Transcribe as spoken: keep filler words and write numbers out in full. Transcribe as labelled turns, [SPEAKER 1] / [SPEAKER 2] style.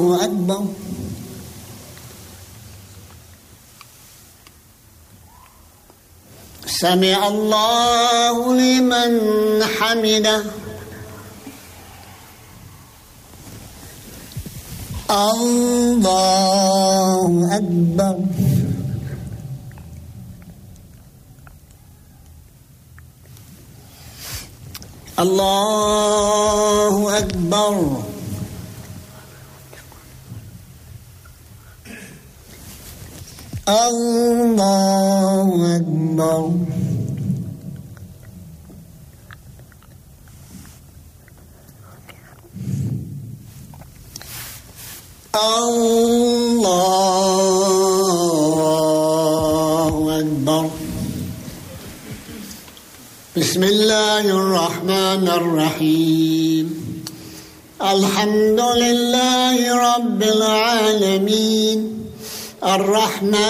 [SPEAKER 1] أكبر. سمع الله لمن حمده. الله أكبر. الله أكبر. الله أكبر. الله أكبر. بسم الله الرحمن الرحيم. الحمد لله رب العالمين الرحمن